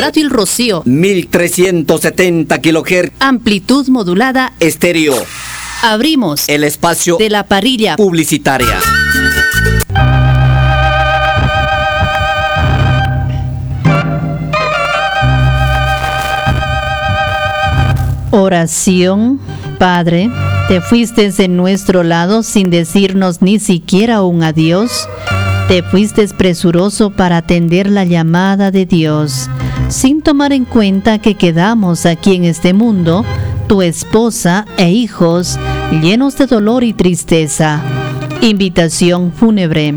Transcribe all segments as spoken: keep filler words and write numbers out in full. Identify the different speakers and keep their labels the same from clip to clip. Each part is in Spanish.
Speaker 1: Radio El Rocío,
Speaker 2: mil trescientos setenta kilohertz,
Speaker 1: amplitud modulada,
Speaker 2: estéreo.
Speaker 1: Abrimos
Speaker 2: el espacio
Speaker 1: de la parrilla
Speaker 2: publicitaria.
Speaker 3: Oración. Padre, te fuiste de nuestro lado sin decirnos ni siquiera un adiós. Te fuiste presuroso para atender la llamada de Dios, sin tomar en cuenta que quedamos aquí en este mundo, tu esposa e hijos, llenos de dolor y tristeza. Invitación fúnebre.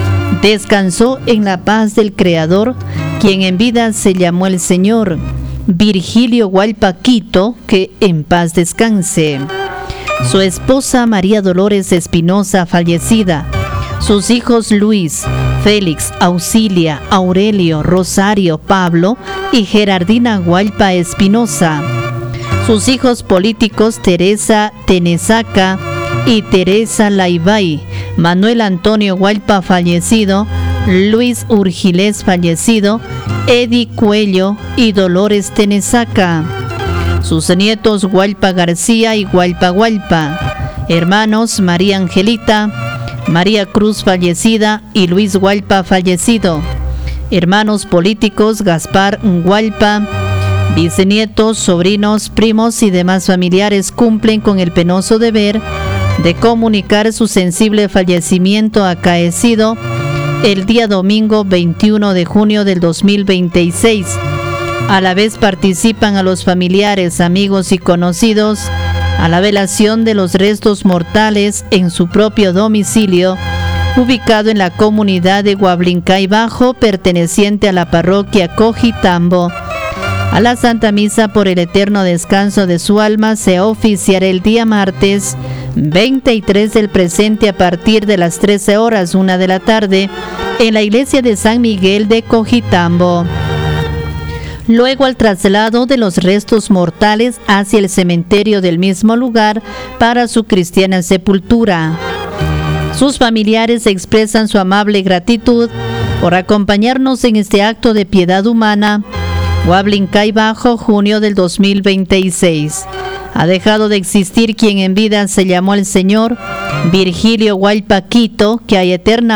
Speaker 3: Descansó en la paz del Creador, quien en vida se llamó el Señor, Virgilio Gualpaquito, que en paz descanse. Su esposa María Dolores Espinosa, fallecida. Sus hijos Luis, Félix, Auxilia, Aurelio, Rosario, Pablo y Gerardina Gualpa Espinosa. Sus hijos políticos Teresa Tenesaca y Teresa Laibay, Manuel Antonio Gualpa fallecido, Luis Urgilés fallecido, Eddie Cuello y Dolores Tenesaca. Sus nietos Gualpa García y Gualpa Gualpa. Hermanos María Angelita, María Cruz fallecida y Luis Gualpa fallecido. Hermanos políticos Gaspar Gualpa. Bisnietos, sobrinos, primos y demás familiares cumplen con el penoso deber de comunicar su sensible fallecimiento acaecido el día domingo veintiuno de junio del dos mil veintiséis. A la vez participan a los familiares, amigos y conocidos a la velación de los restos mortales en su propio domicilio, ubicado en la comunidad de Guablincay Bajo, perteneciente a la parroquia Cojitambo. A la Santa Misa por el eterno descanso de su alma se oficiará el día martes veintitrés del presente a partir de las trece horas, una de la tarde, en la iglesia de San Miguel de Cojitambo. Luego al traslado de los restos mortales hacia el cementerio del mismo lugar para su cristiana sepultura. Sus familiares expresan su amable gratitud por acompañarnos en este acto de piedad humana. Guablincay Bajo, junio del dos mil veintiséis. Ha dejado de existir quien en vida se llamó el Señor, Virgilio Gualpaquito, que hay eterna